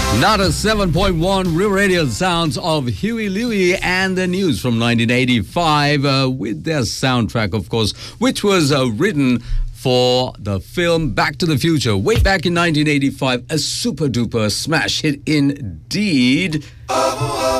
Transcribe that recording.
Not a 7.1 Real Radio sounds of Huey Lewis and the News from 1985 with their soundtrack, of course, which was written for the film Back to the Future way back in 1985. A super duper smash hit indeed.